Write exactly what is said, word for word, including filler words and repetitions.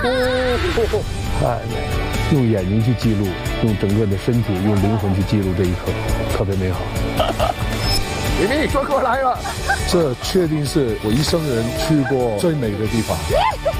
太美了！用眼睛去记录，用整个的身体，用灵魂去记录这一刻，特别美好。 李丽说过来了， 这确定是我一生人去过最美的地方。